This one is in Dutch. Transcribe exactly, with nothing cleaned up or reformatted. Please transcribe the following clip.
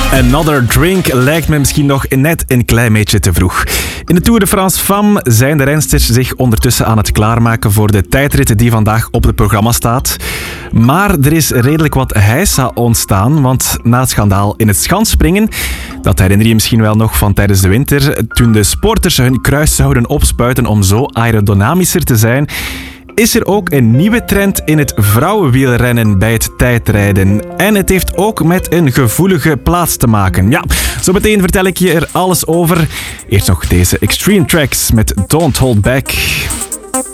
Another Drink lijkt me misschien nog net een klein beetje te vroeg. In de Tour de France Femmes zijn de rensters zich ondertussen aan het klaarmaken voor de tijdrit die vandaag op het programma staat. Maar er is redelijk wat heisa ontstaan, want na het schandaal in het schansspringen, dat herinner je misschien wel nog van tijdens de winter, toen de sporters hun kruis zouden opspuiten om zo aerodynamischer te zijn, is er ook een nieuwe trend in het vrouwenwielrennen bij het tijdrijden. En het heeft ook met een gevoelige plaats te maken. Ja, zo meteen vertel ik je er alles over. Eerst nog deze Extreme Tracks met Don't Hold Back.